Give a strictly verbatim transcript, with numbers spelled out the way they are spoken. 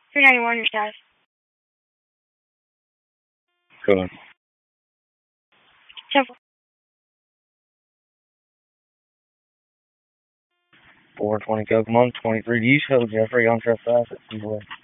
three ninety-one, your status. Go on. ten four. four twenty Kokomo, twenty-three. Do you show Jeffrey on trespass at Speedway?